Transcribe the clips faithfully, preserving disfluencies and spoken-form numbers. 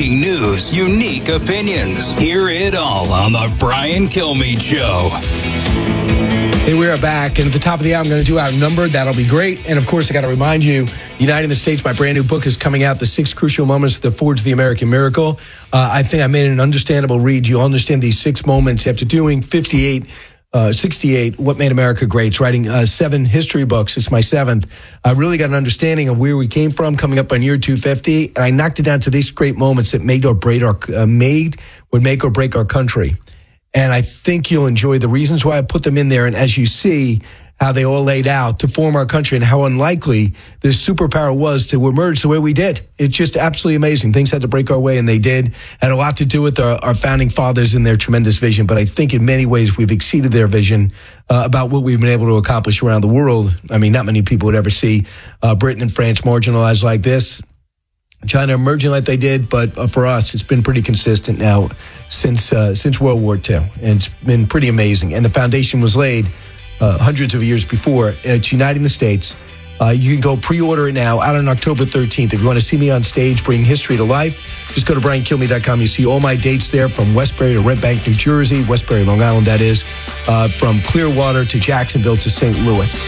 breaking news, unique opinions. Hear it all on the Brian Kilmeade Show. Hey, we are back, and at the top of the hour, I'm going to do Outnumbered. That'll be great. And, of course, I got to remind you, Uniting the States, my brand new book is coming out, The Six Crucial Moments That Forged the American Miracle. Uh, I think I made an understandable read. You'll understand these six moments after doing fifty-eight, uh, sixty-eight, What Made America Great. It's writing uh, seven history books. It's my seventh. I really got an understanding of where we came from, coming up on year two fifty, and I knocked it down to these great moments that made or break our, uh, made, would make or break our country. And I think you'll enjoy the reasons why I put them in there. And as you see how they all laid out to form our country and how unlikely this superpower was to emerge the way we did. It's just absolutely amazing. Things had to break our way, and they did. Had a lot to do with our, our founding fathers and their tremendous vision. But I think in many ways we've exceeded their vision uh, about what we've been able to accomplish around the world. I mean, not many people would ever see uh, Britain and France marginalized like this. China emerging like they did, but uh, for us, it's been pretty consistent now since uh, since World War Two, and it's been pretty amazing. And the foundation was laid uh, hundreds of years before. It's Uniting the States. Uh, you can go pre-order it now, out on October thirteenth. If you want to see me on stage bring history to life, just go to brian kilmeade dot com. You see all my dates there, from Westbury to Red Bank, New Jersey, Westbury, Long Island, that is, uh, from Clearwater to Jacksonville to Saint Louis.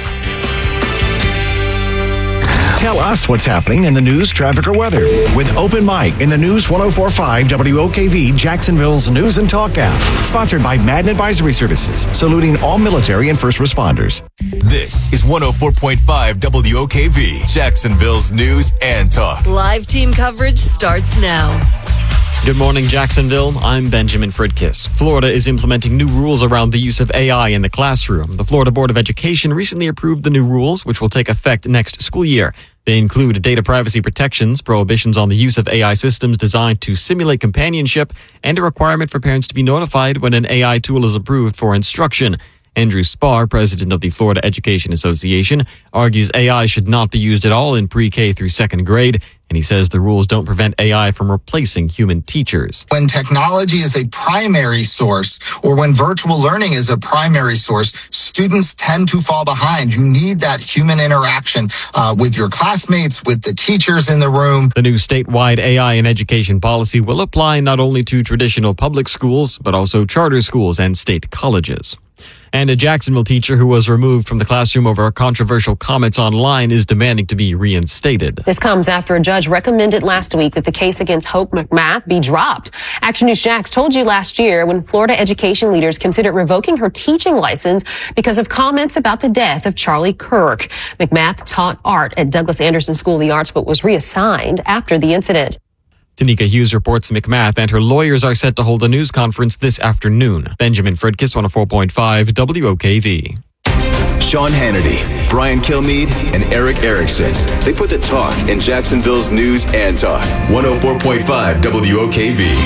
Tell us what's happening in the news, traffic, or weather with Open Mic in the News one oh four point five W O K V, Jacksonville's News and Talk app. Sponsored by Madden Advisory Services, saluting all military and first responders. This is one oh four point five W O K V, Jacksonville's News and Talk. Live team coverage starts now. Good morning, Jacksonville. I'm Benjamin Fridkiss. Florida is implementing new rules around the use of A I in the classroom. The Florida Board of Education recently approved the new rules, which will take effect next school year. They include data privacy protections, prohibitions on the use of A I systems designed to simulate companionship, and a requirement for parents to be notified when an A I tool is approved for instruction. Andrew Spar, president of the Florida Education Association, argues A I should not be used at all in pre-K through second grade, and he says the rules don't prevent A I from replacing human teachers. When technology is a primary source, or when virtual learning is a primary source, students tend to fall behind. You need that human interaction uh, with your classmates, with the teachers in the room. The new statewide A I in education policy will apply not only to traditional public schools, but also charter schools and state colleges. And a Jacksonville teacher who was removed from the classroom over controversial comments online is demanding to be reinstated. This comes after a judge recommended last week that the case against Hope McMath be dropped. Action News Jax told you last year when Florida education leaders considered revoking her teaching license because of comments about the death of Charlie Kirk. McMath taught art at Douglas Anderson School of the Arts but was reassigned after the incident. Tanika Hughes reports McMath and her lawyers are set to hold a news conference this afternoon. Benjamin Fridkiss, one oh four point five W O K V. Sean Hannity, Brian Kilmeade, and Eric Erickson. They put the talk in Jacksonville's News and Talk. one oh four point five W O K V.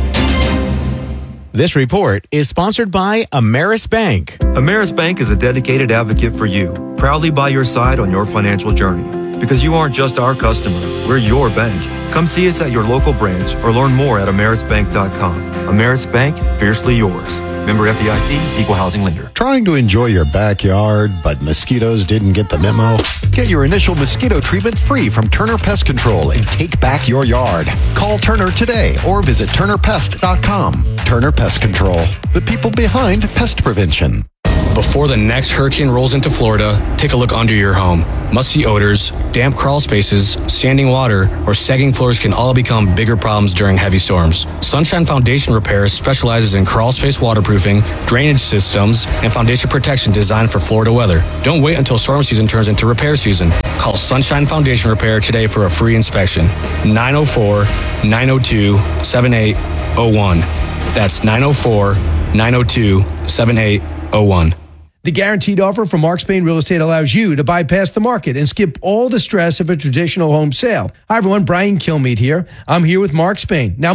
This report is sponsored by Ameris Bank. Ameris Bank is a dedicated advocate for you, proudly by your side on your financial journey. Because you aren't just our customer, we're your bank. Come see us at your local branch or learn more at ameris bank dot com. Ameris Bank, fiercely yours. Member F D I C, Equal Housing Lender. Trying to enjoy your backyard, but mosquitoes didn't get the memo? Get your initial mosquito treatment free from Turner Pest Control and take back your yard. Call Turner today or visit turner pest dot com. Turner Pest Control, the people behind pest prevention. Before the next hurricane rolls into Florida, take a look under your home. Musty odors, damp crawl spaces, standing water, or sagging floors can all become bigger problems during heavy storms. Sunshine Foundation Repair specializes in crawl space waterproofing, drainage systems, and foundation protection designed for Florida weather. Don't wait until storm season turns into repair season. Call Sunshine Foundation Repair today for a free inspection. nine oh four, nine oh two, seven eight oh one. That's nine oh four, nine oh two, seven eight oh one. The guaranteed offer from Mark Spain Real Estate allows you to bypass the market and skip all the stress of a traditional home sale. Hi, everyone. Brian Kilmeade here. I'm here with Mark Spain. Now, Mark,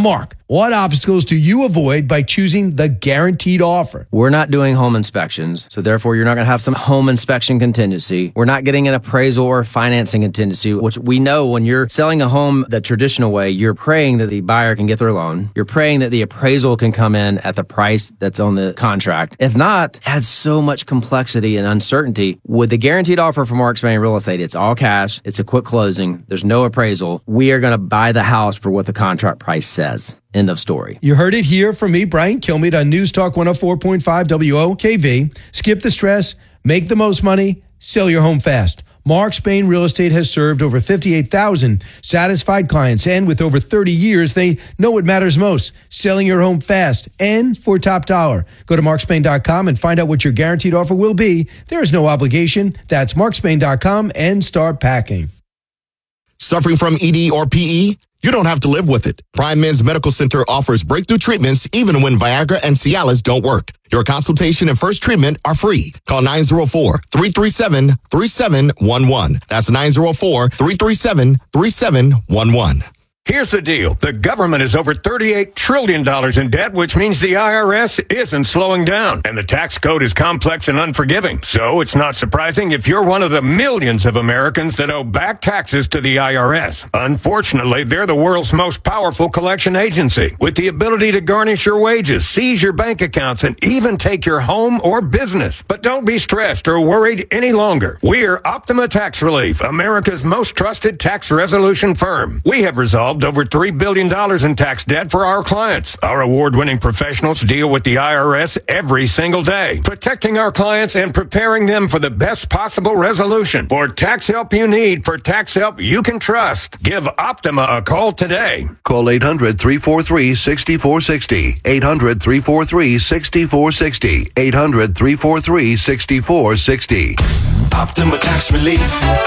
What obstacles do you avoid by choosing the Guaranteed Offer? We're not doing home inspections, so therefore you're not going to have some home inspection contingency. We're not getting an appraisal or financing contingency, which we know when you're selling a home the traditional way, you're praying that the buyer can get their loan. You're praying that the appraisal can come in at the price that's on the contract. If not, it adds so much complexity and uncertainty. With the Guaranteed Offer from Mark Spain Real Estate, it's all cash. It's a quick closing. There's no appraisal. We are going to buy the house for what the contract price says. End of story. You heard it here from me, Brian Kilmeade, on News Talk one oh four point five W O K V. Skip the stress, make the most money, sell your home fast. Mark Spain Real Estate has served over fifty-eight thousand satisfied clients, and with over thirty years, they know what matters most, selling your home fast and for top dollar. Go to mark spain dot com and find out what your Guaranteed Offer will be. There is no obligation. That's mark spain dot com and start packing. Suffering from E D or P E? You don't have to live with it. Prime Men's Medical Center offers breakthrough treatments even when Viagra and Cialis don't work. Your consultation and first treatment are free. Call nine oh four, three three seven, three seven one one. That's nine oh four, three three seven, three seven one one. Here's the deal. The government is over thirty-eight trillion dollars in debt, which means the I R S isn't slowing down. And the tax code is complex and unforgiving. So it's not surprising if you're one of the millions of Americans that owe back taxes to the I R S. Unfortunately, they're the world's most powerful collection agency, with the ability to garnish your wages, seize your bank accounts, and even take your home or business. But don't be stressed or worried any longer. We're Optima Tax Relief, America's most trusted tax resolution firm. We have resolved over three billion dollars in tax debt for our clients. Our award-winning professionals deal with the I R S every single day, protecting our clients and preparing them for the best possible resolution. For tax help you need, for tax help you can trust, give Optima a call today. Call eight hundred, three four three, six four six zero, eight hundred, three four three, six four six zero, eight hundred, three four three, six four six zero. Optima Tax Relief.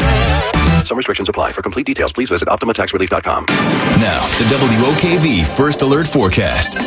Some restrictions apply. For complete details, please visit optima tax relief dot com. Now, the W O K V First Alert Forecast.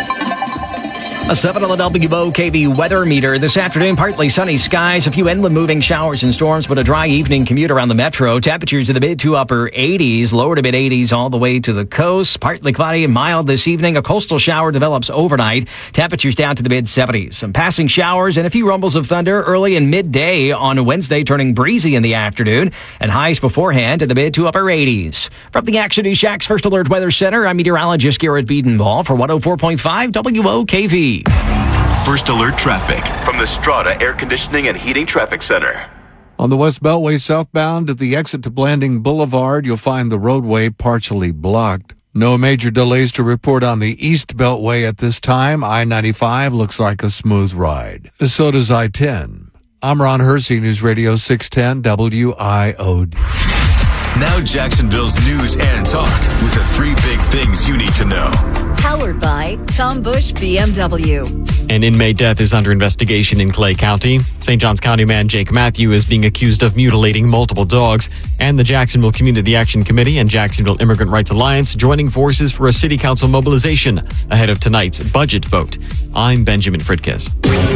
A seven on the W O K V weather meter. This afternoon, partly sunny skies, a few inland moving showers and storms, but a dry evening commute around the metro. Temperatures in the mid to upper eighties, lower to mid eighties all the way to the coast. Partly cloudy and mild this evening. A coastal shower develops overnight. Temperatures down to the mid seventies. Some passing showers and a few rumbles of thunder early and midday on Wednesday, turning breezy in the afternoon, and highs beforehand in the mid to upper eighties. From the Action News Shack's First Alert Weather Center, I'm meteorologist Garrett Biedenball for one oh four point five W O K V. First Alert Traffic from the Strata Air Conditioning and Heating Traffic Center. On the West Beltway southbound at the exit to Blanding Boulevard, you'll find the roadway partially blocked. No major delays to report on the East Beltway at this time. I ninety-five looks like a smooth ride. So does I ten. I'm Ron Hersey, News Radio six ten W I O D. Now Jacksonville's news and talk with the three big things you need to know. Powered by Tom Bush B M W. An inmate death is under investigation in Clay County. Saint Johns County man Jake Matthew is being accused of mutilating multiple dogs, and the Jacksonville Community Action Committee and Jacksonville Immigrant Rights Alliance joining forces for a city council mobilization ahead of tonight's budget vote. I'm Benjamin Fridkiss.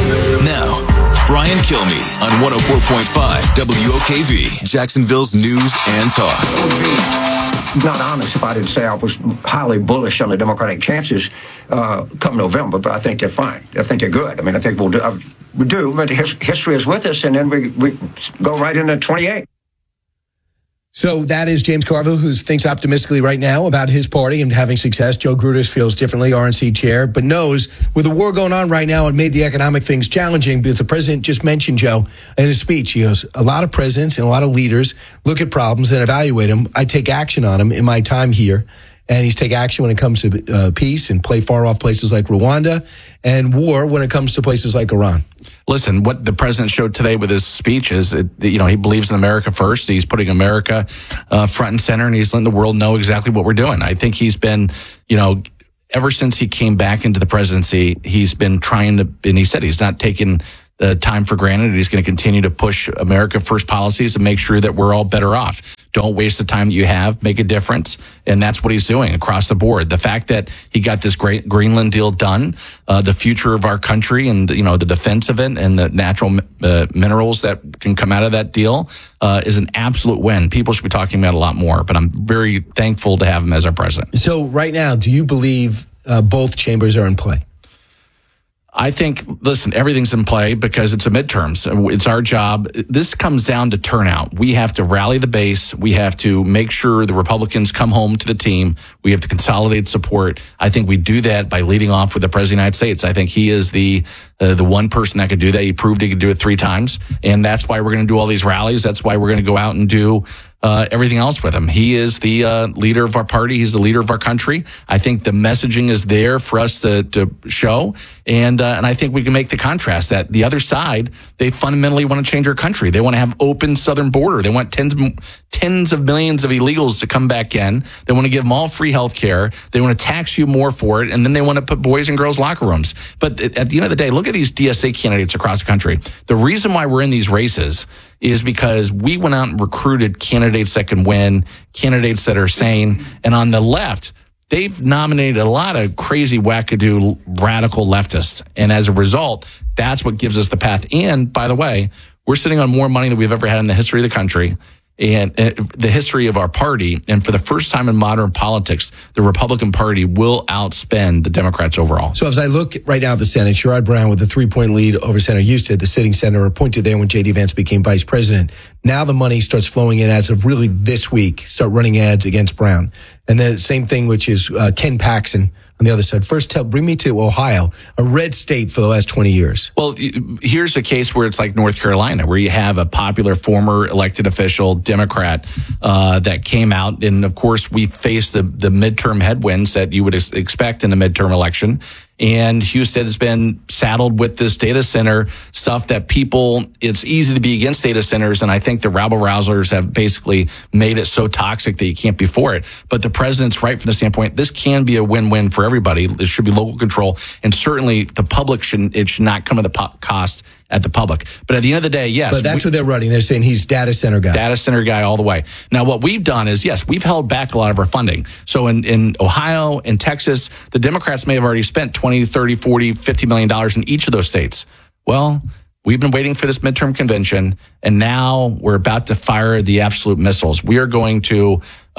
Now, Brian Kilmeade on one oh four point five W O K V, Jacksonville's news and talk. Not honest if I didn't say I was highly bullish on the Democratic chances uh, come November, but I think they're fine. I think they're good. I mean, I think we'll do, uh, we do but his, history is with us, and then we, we go right into twenty-eight. So that is James Carville, who thinks optimistically right now about his party and having success. Joe Grudas feels differently, R N C chair, but knows with the war going on right now, it made the economic things challenging because the president just mentioned, Joe, in his speech, he goes, a lot of presidents and a lot of leaders look at problems and evaluate them. I take action on them in my time here. And he's take action when it comes to uh, peace and play far-off places like Rwanda, and war when it comes to places like Iran. Listen, what the president showed today with his speech is, it, you know, he believes in America first. He's putting America uh, front and center, and he's letting the world know exactly what we're doing. I think he's been, you know, ever since he came back into the presidency, he's been trying to, and he said he's not taking uh, time for granted. He's going to continue to push America first policies and make sure that we're all better off. Don't waste the time that you have. Make a difference. And that's what he's doing across the board. The fact that he got this great Greenland deal done, uh, the future of our country and, you know, the defense of it and the natural uh, minerals that can come out of that deal uh, is an absolute win. People should be talking about it a lot more, but I'm very thankful to have him as our president. So right now, do you believe uh, both chambers are in play? I think, listen, everything's in play because it's a midterms. It's our job. This comes down to turnout. We have to rally the base. We have to make sure the Republicans come home to the team. We have to consolidate support. I think we do that by leading off with the President of the United States. I think he is the uh, the one person that could do that. He proved he could do it three times. And that's why we're going to do all these rallies. That's why we're going to go out and do Uh, everything else with him. He is the uh, leader of our party. He's the leader of our country. I think the messaging is there for us to, to show. And uh, and I think we can make the contrast that the other side, they fundamentally want to change our country. They want to have open southern border. They want tens, tens of millions of illegals to come back in. They want to give them all free health care. They want to tax you more for it. And then they want to put boys in girls' locker rooms. But at the end of the day, look at these D S A candidates across the country. The reason why we're in these races is because we went out and recruited candidates that can win, candidates that are sane. And on the left, they've nominated a lot of crazy, wackadoo, radical leftists. And as a result, that's what gives us the path. And by the way, we're sitting on more money than we've ever had in the history of the country and uh, the history of our party. And for the first time in modern politics, the Republican Party will outspend the Democrats overall. So as I look right now at the Senate, Sherrod Brown with a three-point lead over Senator Husted, the sitting senator appointed there when J D. Vance became vice president. Now the money starts flowing in as of really this week, start running ads against Brown. And the same thing, which is uh, Ken Paxton on the other side. First, tell, bring me to Ohio, a red state for the last twenty years. Well, here's a case where it's like North Carolina, where you have a popular former elected official, Democrat, uh, that came out. And of course, we faced the, the midterm headwinds that you would ex- expect in a midterm election. And Husted has been saddled with this data center stuff that people, it's easy to be against data centers. And I think the rabble-rousers have basically made it so toxic that you can't be for it. But the president's right from the standpoint, this can be a win-win for everybody. It should be local control. And certainly the public shouldn't, it should not come at the po- cost at the public. But at the end of the day, yes. But that's we, what they're running. They're saying he's data center guy. Data center guy all the way. Now, what we've done is, yes, we've held back a lot of our funding. So in, in Ohio and Texas, the Democrats may have already spent twenty, thirty, forty, fifty million dollars in each of those states. Well, we've been waiting for this midterm convention, and now we're about to fire the absolute missiles. We are going to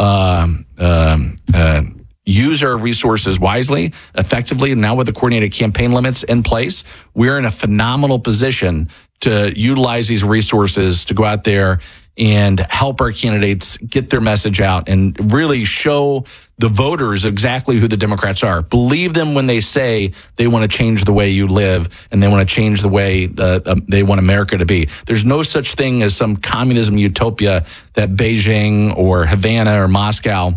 um, um, uh, use our resources wisely, effectively. And now with the coordinated campaign limits in place, we're in a phenomenal position to utilize these resources to go out there and help our candidates get their message out and really show the voters exactly who the Democrats are. Believe them when they say they want to change the way you live and they want to change the way uh, uh, they want America to be. There's no such thing as some communism utopia that Beijing or Havana or Moscow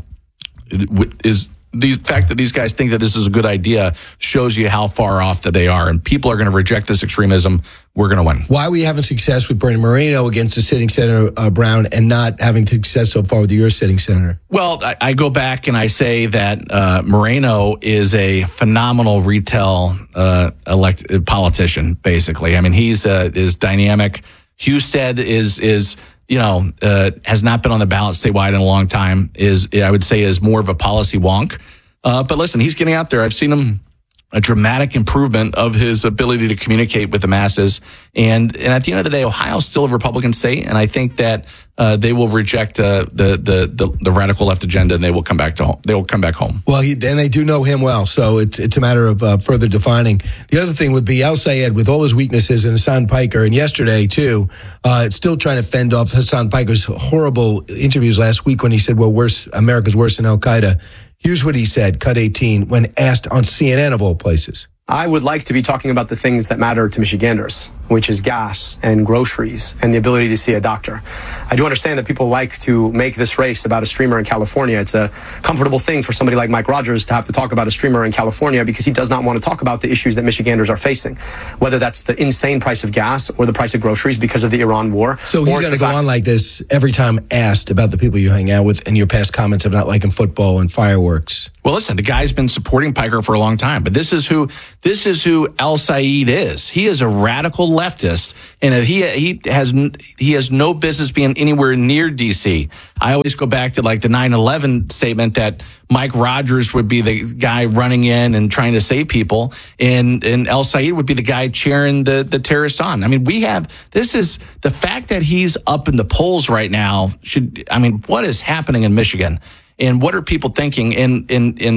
is. The fact that these guys think that this is a good idea shows you how far off that they are. And people are going to reject this extremism. We're going to win. Why are we having success with Bernie Moreno against the sitting Senator uh, Brown and not having success so far with your sitting senator? Well, I, I go back and I say that uh, Moreno is a phenomenal retail uh, elected politician, basically. I mean, he's uh, is dynamic. Husted is is. you know, uh, has not been on the ballot statewide in a long time, is, I would say, is more of a policy wonk. Uh, but listen, he's getting out there. I've seen him, a dramatic improvement of his ability to communicate with the masses. And, and at the end of the day, Ohio's still a Republican state. And I think that uh, they will reject uh, the, the, the, the radical left agenda and they will come back to home. They will come back home. Well, he, and they do know him well. So it's, it's a matter of uh, further defining. The other thing would be Al Sayed with all his weaknesses and Hassan Piker. And yesterday, too, uh, it's still trying to fend off Hassan Piker's horrible interviews last week when he said, well, worse, America's worse than Al Qaeda. Here's what he said, cut eighteen, when asked on C N N of all places. I would like to be talking about the things that matter to Michiganders, which is gas and groceries and the ability to see a doctor. I do understand that people like to make this race about a streamer in California. It's a comfortable thing for somebody like Mike Rogers to have to talk about a streamer in California because he does not want to talk about the issues that Michiganders are facing, whether that's the insane price of gas or the price of groceries because of the Iran war. So he's going to go on like this every time asked about the people you hang out with and your past comments of not liking football and fireworks. Well, listen, the guy's been supporting Piker for a long time, but this is who this is who Al Sayed is. He is a radical leftist, and he he has he has no business being anywhere near D C. I always go back to like the nine eleven statement that Mike Rogers would be the guy running in and trying to save people, and and Al Sayed would be the guy cheering the the terrorists on. I mean, we have this is the fact that he's up in the polls right now. Should I mean, what is happening in Michigan? And what are people thinking? And, and, and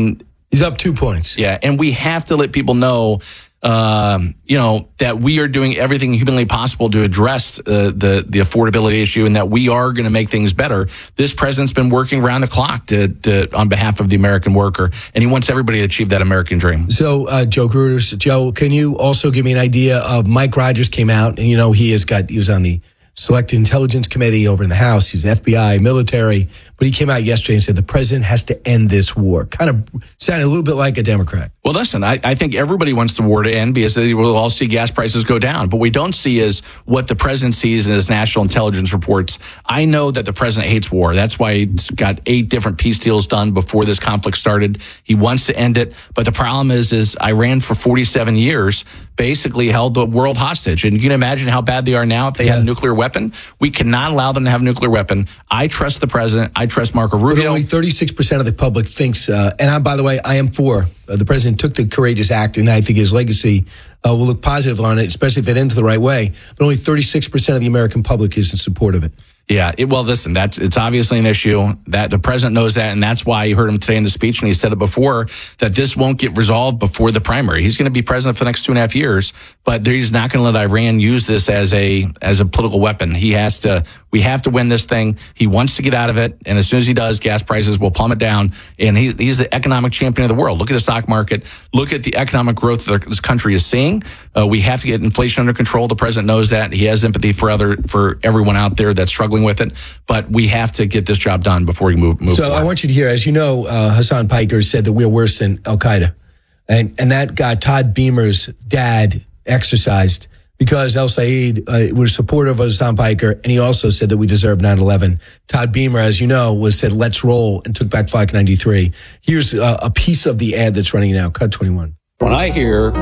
He's up two points. Yeah, and we have to let people know, um, you know, that we are doing everything humanly possible to address uh, the the affordability issue, and that we are going to make things better. This president's been working around the clock to, to on behalf of the American worker, and he wants everybody to achieve that American dream. So, uh, Joe Gruders, Joe, can you also give me an idea of Mike Rogers came out, and you know he has got he was on the Select Intelligence Committee over in the House. He's F B I, military, but he came out yesterday and said the president has to end this war. Kind of sounded a little bit like a Democrat. Well, listen, I, I think everybody wants the war to end because they will all see gas prices go down. But what we don't see is what the president sees in his national intelligence reports. I know that the president hates war. That's why he's got eight different peace deals done before this conflict started. He wants to end it. But the problem is, is Iran for forty-seven years basically held the world hostage. And you can imagine how bad they are now if they yeah. had a nuclear weapon. We cannot allow them to have a nuclear weapon. I trust the president. I trust Marco Rubio. But only thirty-six percent of the public thinks, uh, and I, by the way, I am for. Uh, the president took the courageous act, and I think his legacy uh, will look positive on it, especially if it ends the right way. But only thirty-six percent of the American public is in support of it. Yeah, it, well, listen, that's it's obviously an issue that the president knows that, and that's why you heard him today in the speech, and he said it before, that this won't get resolved before the primary. He's going to be president for the next two and a half years, but he's not going to let Iran use this as a as a political weapon. He has to. We have to win this thing. He wants to get out of it, and as soon as he does, gas prices will plummet down, and he, he's the economic champion of the world. Look at the stock market. Look at the economic growth that this country is seeing. Uh, we have to get inflation under control. The president knows that. He has empathy for other for everyone out there that's struggling with it, but we have to get this job done before we move, move so forward. I want you to hear, as you know, uh, Hassan Piker said that we're worse than Al-Qaeda, and, and that got Todd Beamer's dad exercised, because El Sayed uh, was supportive of Hassan Piker, and he also said that we deserve nine eleven. Todd Beamer, as you know, was said, let's roll, and took back Flight ninety-three. Here's uh, a piece of the ad that's running now. Cut twenty-one. When I hear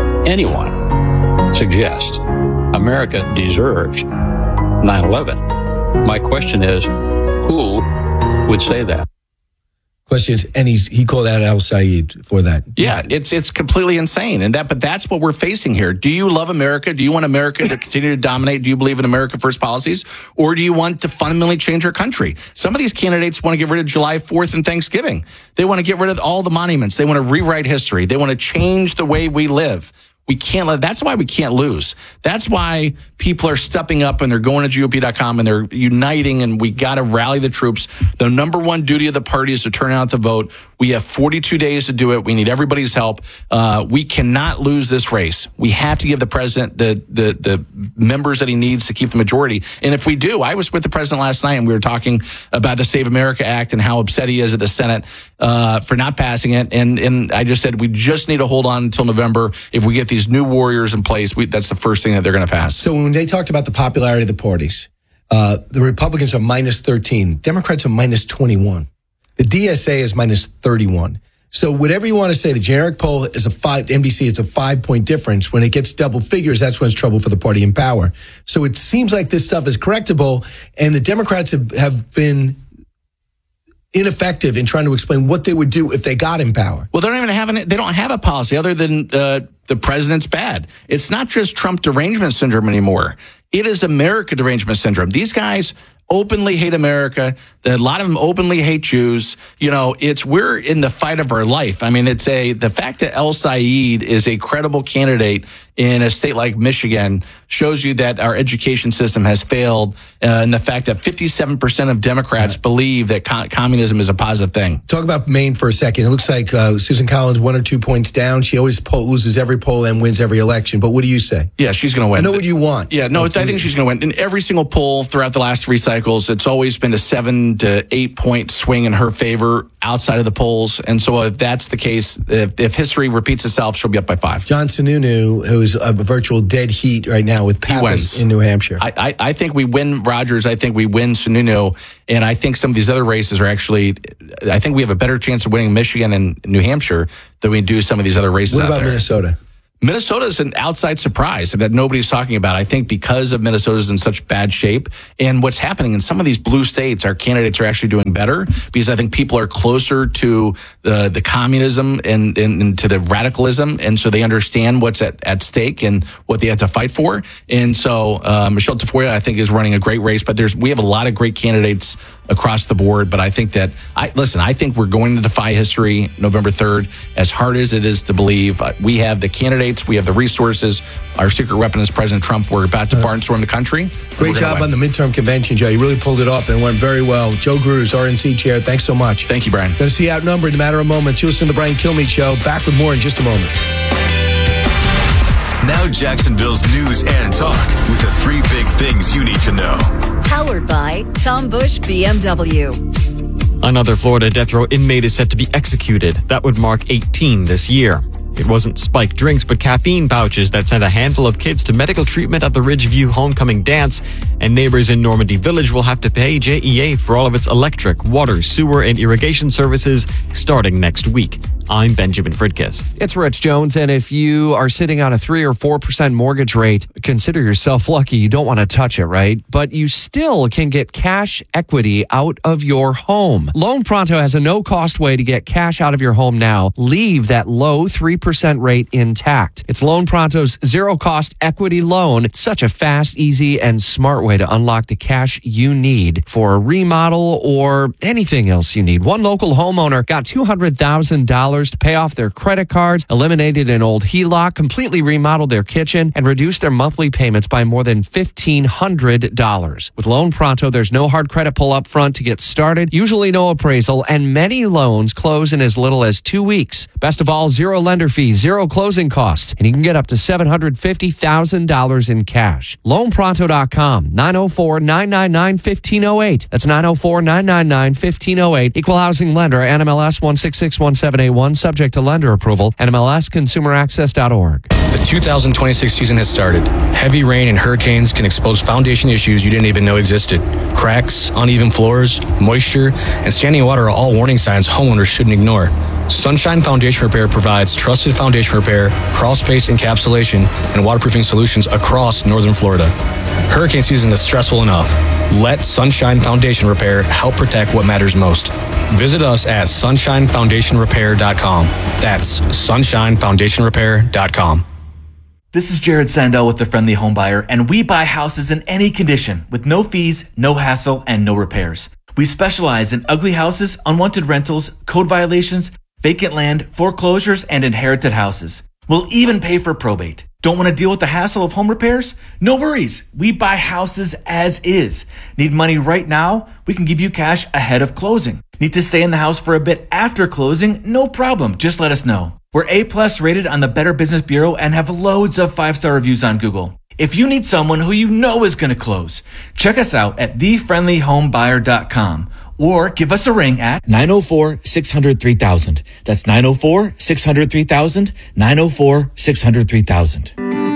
anyone suggest America deserves nine eleven, my question is, who would say that? Questions, and he's, he called out Al Sayed for that. Yeah, it's it's completely insane, and that but that's what we're facing here. Do you love America? Do you want America to continue to dominate? Do you believe in America First policies, or do you want to fundamentally change our country? Some of these candidates want to get rid of July fourth and Thanksgiving. They want to get rid of all the monuments. They want to rewrite history. They want to change the way we live. We can't let, that's why we can't lose. That's why people are stepping up and they're going to G O P dot com and they're uniting, and we got to rally the troops. The number one duty of the party is to turn out to vote. We have forty-two days to do it. We need everybody's help. Uh, we cannot lose this race. We have to give the president the, the, the members that he needs to keep the majority. And if we do, I was with the president last night and we were talking about the Save America Act and how upset he is at the Senate uh, for not passing it. And, and I just said, we just need to hold on until November. If we get these new warriors in place, we, that's the first thing that they're going to pass. So when they talked about the popularity of the parties, uh, the Republicans are minus thirteen, Democrats are minus twenty-one, the D S A is minus thirty-one. So whatever you want to say, the generic poll is a five, N B C, it's a five point difference. When it gets double figures, that's when it's trouble for the party in power. So it seems like this stuff is correctable, and the Democrats have, have been ineffective in trying to explain what they would do if they got in power. Well, they don't even have an, they don't have a policy other than uh, the president's bad. It's not just Trump derangement syndrome anymore. It is America derangement syndrome. These guys openly hate America. A lot of them openly hate Jews. You know, it's, we're in the fight of our life. I mean, it's a, the fact that El Sayed is a credible candidate in a state like Michigan shows you that our education system has failed. Uh, and the fact that fifty-seven percent of Democrats right. believe that co- communism is a positive thing. Talk about Maine for a second. It looks like uh, Susan Collins one or two points down. She always poll, loses every poll and wins every election. But what do you say? Yeah, she's going to win. I know what you want. Yeah, no, I think she's going to win. In every single poll throughout the last three cycles, it's always been a seven to eight point swing in her favor outside of the polls. And so if that's the case, if, if history repeats itself, she'll be up by five. John Sununu, who's a virtual dead heat right now with Pappas in New Hampshire. I, I, I think we win Rogers. I think we win Sununu. And I think some of these other races are actually, I think we have a better chance of winning Michigan and New Hampshire than we do some of these other races what out about there. Minnesota? Minnesota is an outside surprise that nobody's talking about. I think because of Minnesota's in such bad shape, and what's happening in some of these blue states, our candidates are actually doing better because I think people are closer to the the communism and, and, and to the radicalism, and so they understand what's at, at stake and what they have to fight for. And so uh, Michelle Tafoya, I think, is running a great race, but there's we have a lot of great candidates across the board. But I think that, I listen, I think we're going to defy history November third. As hard as it is to believe, uh, we have the candidates, we have the resources. Our secret weapon is President Trump. We're about to barnstorm the country. Great job on the midterm convention, Joe. You really pulled it off and it went very well. Joe Gruz, R N C chair, thanks so much. Thank you, Brian. Going to see you outnumbered in a matter of moments. You'll listen to the Brian Kilmeade Show. Back with more in just a moment. Now Jacksonville's news and talk with the three big things you need to know. Powered by Tom Bush B M W. Another Florida death row inmate is set to be executed. That would mark eighteen this year. It wasn't spiked drinks, but caffeine pouches that sent a handful of kids to medical treatment at the Ridgeview Homecoming Dance. And neighbors in Normandy Village will have to pay J E A for all of its electric, water, sewer, and irrigation services starting next week. I'm Benjamin Fridkiss. It's Rich Jones, and if you are sitting on a three or four percent mortgage rate, consider yourself lucky. You don't want to touch it, right? But you still can get cash equity out of your home. Loan Pronto has a no-cost way to get cash out of your home now. Leave that low three percent rate intact. It's Loan Pronto's zero-cost equity loan. It's such a fast, easy, and smart way to unlock the cash you need for a remodel or anything else you need. One local homeowner got two hundred thousand dollars to pay off their credit cards, eliminated an old H E L O C, completely remodeled their kitchen, and reduced their monthly payments by more than fifteen hundred dollars. With Loan Pronto, there's no hard credit pull up front to get started, usually no appraisal, and many loans close in as little as two weeks. Best of all, zero lender fees, zero closing costs, and you can get up to seven hundred fifty thousand dollars in cash. loan pronto dot com, nine oh four, nine nine nine, one five oh eight. That's nine oh four, nine nine nine, one five oh eight. Equal housing lender, N M L S one six six one seven eight one, subject to lender approval, N M L S consumer access dot org. The two thousand twenty-six season has started. Heavy rain and hurricanes can expose foundation issues you didn't even know existed. Cracks, uneven floors, moisture, and standing water are all warning signs homeowners shouldn't ignore. Sunshine Foundation Repair provides trusted foundation repair, crawl space encapsulation, and waterproofing solutions across northern Florida. Hurricane season is stressful enough. Let Sunshine Foundation Repair help protect what matters most. Visit us at sunshine foundation repair dot com. That's sunshine foundation repair dot com. This is Jared Sandell with The Friendly Home Buyer, and we buy houses in any condition with no fees, no hassle, and no repairs. We specialize in ugly houses, unwanted rentals, code violations, vacant land, foreclosures, and inherited houses. We'll even pay for probate. Don't want to deal with the hassle of home repairs? No worries. We buy houses as is. Need money right now? We can give you cash ahead of closing. Need to stay in the house for a bit after closing? No problem. Just let us know. We're A-plus rated on the Better Business Bureau and have loads of five-star reviews on Google. If you need someone who you know is going to close, check us out at the friendly home buyer dot com or give us a ring at nine oh four, six hundred, three thousand. That's nine oh four, six hundred, three thousand, nine oh four, six hundred, three thousand.